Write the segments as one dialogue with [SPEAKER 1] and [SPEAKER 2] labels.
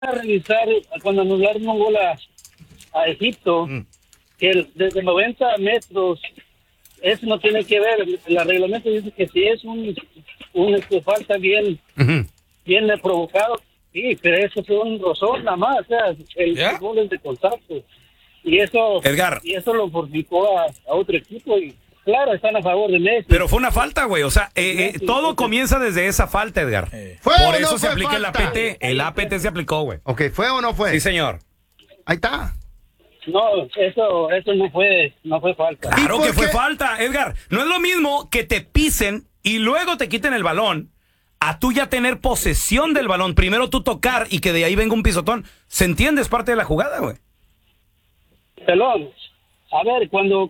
[SPEAKER 1] a revisar cuando anularon un gol a Egipto, que desde 90 metros, eso no tiene que ver. El reglamento dice que si es un falta bien provocado, sí, pero eso fue un rozón nada más, o sea, el gol es de contacto. Y eso,
[SPEAKER 2] Edgar.
[SPEAKER 1] Y eso lo fortificó a otro equipo y claro, están a favor de Messi.
[SPEAKER 2] Pero fue una falta, güey. O sea, todo comienza desde esa falta, Edgar. Por eso se aplica el APT. El APT se aplicó, güey.
[SPEAKER 3] Ok, ¿fue o no fue?
[SPEAKER 2] Sí, señor.
[SPEAKER 3] Ahí está.
[SPEAKER 1] No, eso no fue falta.
[SPEAKER 2] Claro que fue falta, Edgar. No es lo mismo que te pisen y luego te quiten el balón a tú ya tener posesión del balón. Primero tú tocar y que de ahí venga un pisotón. ¿Se entiende? Es parte de la jugada, güey.
[SPEAKER 1] Pelón, a ver, cuando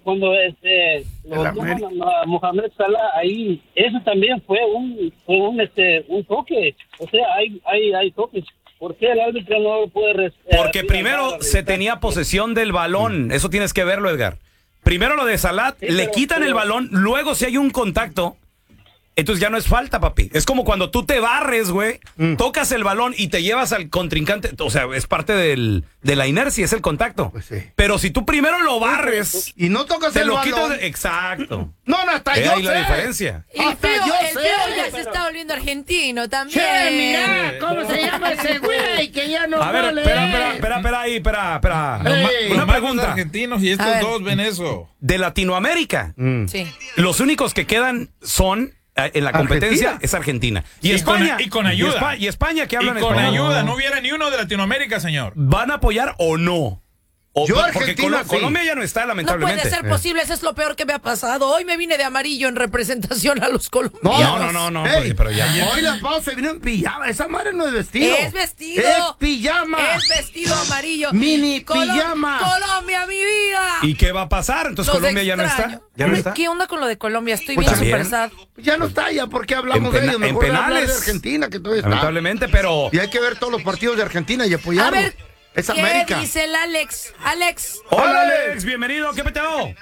[SPEAKER 1] lo toman a Mohamed Salah ahí, eso también fue un toque. O sea, hay toques. ¿Por qué el árbitro no puede
[SPEAKER 2] Porque primero se tenía posesión del balón. Eso tienes que verlo, Edgar. Primero lo de Salah, sí, le quitan el balón, luego si hay un contacto, entonces ya no es falta, papi. Es como cuando tú te barres, güey, tocas el balón y te llevas al contrincante. O sea, es parte de la inercia, es el contacto.
[SPEAKER 3] Pues sí.
[SPEAKER 2] Pero si tú primero lo barres
[SPEAKER 3] y no tocas el balón,
[SPEAKER 2] quitas. Exacto.
[SPEAKER 3] No, hasta yo
[SPEAKER 2] ahí
[SPEAKER 3] sé.
[SPEAKER 2] la diferencia.
[SPEAKER 4] Y el feo ya se está volviendo argentino también.
[SPEAKER 3] Che, mira, ¿cómo se llama ese güey que ya no
[SPEAKER 2] A ver,
[SPEAKER 3] vale?
[SPEAKER 2] espera.
[SPEAKER 5] Una pregunta. Argentinos y estos dos ven eso.
[SPEAKER 2] De Latinoamérica.
[SPEAKER 4] Sí.
[SPEAKER 2] Los únicos que quedan son en la competencia es Argentina. Y España.
[SPEAKER 5] Con ayuda.
[SPEAKER 2] Y España que hablan
[SPEAKER 5] con
[SPEAKER 2] español.
[SPEAKER 5] ayuda. No hubiera ni uno de Latinoamérica, señor.
[SPEAKER 2] ¿Van a apoyar o no? Porque
[SPEAKER 3] Argentina,
[SPEAKER 2] Colombia ya no está,
[SPEAKER 4] No
[SPEAKER 2] lamentablemente.
[SPEAKER 4] puede ser posible, eso es lo peor que me ha pasado. Hoy me vine de amarillo en representación a los colombianos.
[SPEAKER 2] No,
[SPEAKER 3] Ey,
[SPEAKER 2] pero ya.
[SPEAKER 3] Hoy las vamos se vino en pijama. Esa madre no es vestido.
[SPEAKER 4] Es vestido.
[SPEAKER 3] Es pijama.
[SPEAKER 4] Es vestido amarillo.
[SPEAKER 3] Mini pijama.
[SPEAKER 4] Colombia, mi vida.
[SPEAKER 2] ¿Y qué va a pasar? Entonces
[SPEAKER 4] Los
[SPEAKER 2] Colombia ya no
[SPEAKER 4] extraño.
[SPEAKER 2] está. ¿Ya no está?
[SPEAKER 4] ¿Qué onda con lo de Colombia? Estoy
[SPEAKER 2] Pues
[SPEAKER 4] bien
[SPEAKER 2] también.
[SPEAKER 4] super sad.
[SPEAKER 3] Ya no está, ya. ¿Por qué hablamos de ellos?
[SPEAKER 2] En
[SPEAKER 3] Mejor hablar
[SPEAKER 2] penales.
[SPEAKER 3] de Argentina, que todavía está.
[SPEAKER 2] Lamentablemente, pero.
[SPEAKER 3] Y hay que ver todos los partidos de Argentina y apoyarlos.
[SPEAKER 4] A ver,
[SPEAKER 3] es
[SPEAKER 4] ¿qué
[SPEAKER 3] América.
[SPEAKER 4] dice el Alex? Alex.
[SPEAKER 2] Hola, Alex, bienvenido. ¿Qué peteo?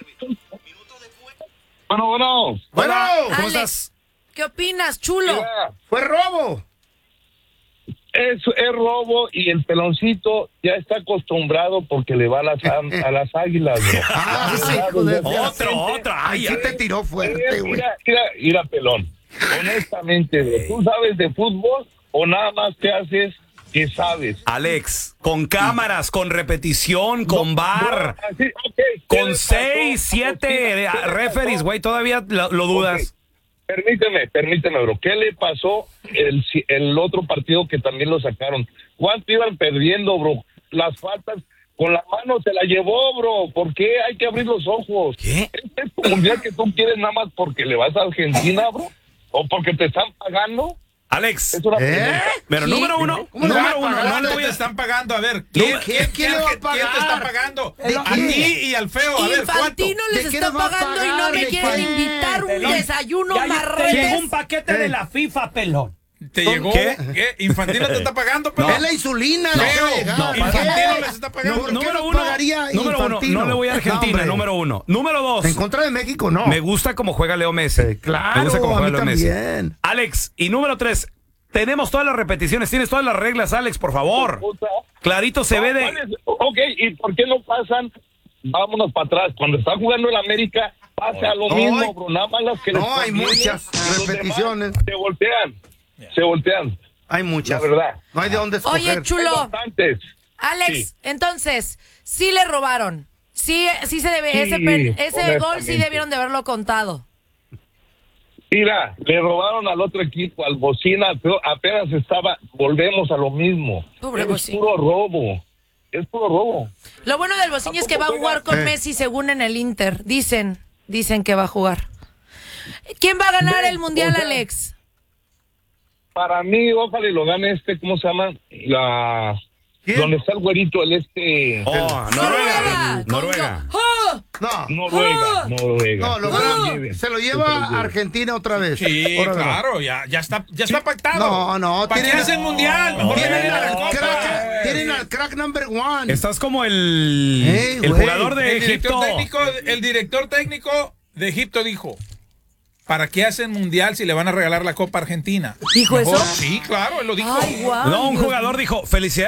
[SPEAKER 1] Bueno.
[SPEAKER 3] Bueno,
[SPEAKER 2] ¿Cómo
[SPEAKER 4] Alex,
[SPEAKER 2] estás?
[SPEAKER 4] ¿qué opinas, chulo?
[SPEAKER 3] fue robo.
[SPEAKER 6] Es robo y el peloncito ya está acostumbrado porque le va a las águilas, bro.
[SPEAKER 3] Sí, hijo de
[SPEAKER 2] Otro. Ay,
[SPEAKER 3] sí te tiró fuerte, güey.
[SPEAKER 6] Mira, pelón. Honestamente, bro, ¿tú sabes de fútbol o nada más te haces que sabes?
[SPEAKER 2] Alex, con cámaras, con repetición, con VAR, con 6, 7 referees, güey, todavía lo dudas.
[SPEAKER 6] Permíteme, bro. ¿Qué le pasó el otro partido que también lo sacaron? ¿Cuánto iban perdiendo, bro? Las faltas con la mano se la llevó, bro. ¿Por qué? Hay que abrir los ojos.
[SPEAKER 2] ¿Qué?
[SPEAKER 6] ¿Este es un mundial que tú quieres nada más porque le vas a Argentina, bro? ¿O porque te están pagando?
[SPEAKER 2] Alex,
[SPEAKER 6] Es una pregunta.
[SPEAKER 2] pero número uno,
[SPEAKER 3] ¿Cómo le van a
[SPEAKER 2] no
[SPEAKER 3] pagar?
[SPEAKER 2] le voy
[SPEAKER 5] te
[SPEAKER 2] a
[SPEAKER 5] están pagando? A ver, ¿quién
[SPEAKER 3] ¿Quién le va a pagar?
[SPEAKER 5] te está pagando?
[SPEAKER 3] ¿De
[SPEAKER 5] A
[SPEAKER 3] quién?
[SPEAKER 5] ti y al feo. A ver, ¿cuánto?
[SPEAKER 4] Infantino les
[SPEAKER 3] ¿De qué
[SPEAKER 4] está
[SPEAKER 3] nos va a
[SPEAKER 4] pagando y no
[SPEAKER 3] pagar?
[SPEAKER 4] me
[SPEAKER 3] ¿De
[SPEAKER 4] quieren
[SPEAKER 3] qué?
[SPEAKER 4] invitar un desayuno
[SPEAKER 7] Llegó
[SPEAKER 4] marretes.
[SPEAKER 7] un paquete de la FIFA, pelón.
[SPEAKER 5] ¿Te llegó?
[SPEAKER 2] ¿Qué?
[SPEAKER 5] ¿Infantino te está pagando? Pero?
[SPEAKER 3] Es la insulina.
[SPEAKER 5] Feo.
[SPEAKER 3] va a llegar.
[SPEAKER 5] No, Infantino les está pagando.
[SPEAKER 3] ¿por qué
[SPEAKER 2] número
[SPEAKER 3] nos
[SPEAKER 2] uno,
[SPEAKER 3] pagaría
[SPEAKER 2] número uno,
[SPEAKER 3] Infantino?
[SPEAKER 2] no le voy a Argentina,
[SPEAKER 3] No, hombre.
[SPEAKER 2] número uno. Número dos,
[SPEAKER 3] En contra de México, no.
[SPEAKER 2] me gusta cómo juega Leo Messi.
[SPEAKER 3] Claro,
[SPEAKER 2] me gusta cómo
[SPEAKER 3] a
[SPEAKER 2] juega
[SPEAKER 3] mí
[SPEAKER 2] Leo Messi.
[SPEAKER 3] también.
[SPEAKER 2] Alex, y número 3, tenemos todas las repeticiones, tienes todas las reglas, Alex, por favor. Clarito se ve de...
[SPEAKER 6] Ok, ¿y por qué no pasan? Vámonos para atrás. Cuando está jugando el América, pasa lo mismo, bro. Nada más las que les
[SPEAKER 3] No, hay
[SPEAKER 6] conviene,
[SPEAKER 3] muchas
[SPEAKER 6] y los
[SPEAKER 3] repeticiones.
[SPEAKER 6] demás Se voltean.
[SPEAKER 3] Hay muchas.
[SPEAKER 6] La verdad.
[SPEAKER 3] No hay de dónde escoger.
[SPEAKER 4] Oye, chulo.
[SPEAKER 6] Bastantes.
[SPEAKER 4] Alex,
[SPEAKER 6] Sí.
[SPEAKER 4] entonces, sí le robaron. Sí se debe,
[SPEAKER 6] Sí,
[SPEAKER 4] ese gol sí
[SPEAKER 6] honestamente.
[SPEAKER 4] debieron de haberlo contado.
[SPEAKER 6] Mira, le robaron al otro equipo, al Bocina, pero apenas volvemos a lo mismo.
[SPEAKER 4] Pobre
[SPEAKER 6] Es
[SPEAKER 4] Bocina.
[SPEAKER 6] puro robo. Es puro robo.
[SPEAKER 4] Lo bueno del Bociño es que va a jugar con Messi según en el Inter. Dicen que va a jugar. ¿Quién va a ganar el Mundial,
[SPEAKER 6] o sea,
[SPEAKER 4] Alex?
[SPEAKER 6] Para mí, ojalá y lo gane ¿cómo se llama?
[SPEAKER 3] ¿Quién?
[SPEAKER 6] Donde está el güerito,
[SPEAKER 2] Noruega.
[SPEAKER 4] ¡Oh!
[SPEAKER 3] No.
[SPEAKER 6] Noruega.
[SPEAKER 3] No, se lo lleva Argentina otra vez.
[SPEAKER 5] Sí,
[SPEAKER 3] Ahora no.
[SPEAKER 5] claro, ya está pactado.
[SPEAKER 3] No.
[SPEAKER 5] ¿Para qué hace el mundial? Mejor que
[SPEAKER 3] Tienen
[SPEAKER 5] venga la
[SPEAKER 3] al
[SPEAKER 5] copa.
[SPEAKER 3] crack, tienen al crack number one.
[SPEAKER 2] Estás como el
[SPEAKER 3] güey.
[SPEAKER 2] jugador de
[SPEAKER 5] El
[SPEAKER 2] Egipto.
[SPEAKER 5] director técnico de Egipto dijo: ¿para qué hacen mundial si le van a regalar la Copa Argentina?
[SPEAKER 4] ¿Dijo
[SPEAKER 5] Mejor-
[SPEAKER 4] eso?
[SPEAKER 5] Sí, claro, él lo dijo.
[SPEAKER 4] Ay, guau,
[SPEAKER 2] No, un
[SPEAKER 4] Dios
[SPEAKER 2] jugador dijo, felicidades